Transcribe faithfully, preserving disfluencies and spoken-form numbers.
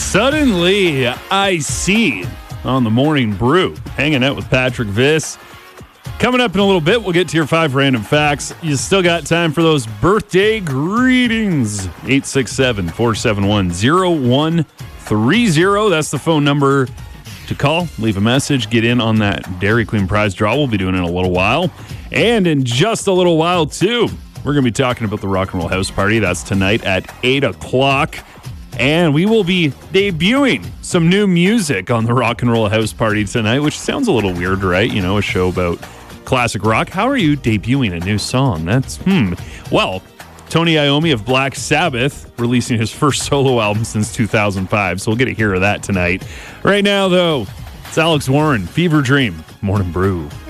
Suddenly, I see on the Morning Brew, hanging out with Patrick Viss. Coming up in a little bit, we'll get to your five random facts. You still got time for those birthday greetings. eight six seven, four seven one, zero one three zero. That's the phone number to call. Leave a message. Get in on that Dairy Queen prize draw. We'll be doing it in a little while. And in just a little while, too, we're going to be talking about the Rock and Roll House Party. That's tonight at eight o'clock. And we will be debuting some new music on the Rock and Roll House Party tonight, which sounds a little weird, right? You know, a show about classic rock. How are you debuting a new song? That's, hmm. Well, Tony Iommi of Black Sabbath releasing his first solo album since two thousand five, so we'll get to hear that tonight. Right now, though, it's Alex Warren, Fever Dream, Morning Brew.